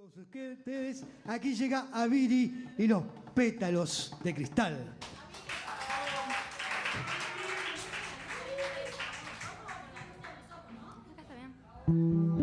todos ustedes, aquí llega Aviri y los pétalos de cristal. Acá está bien.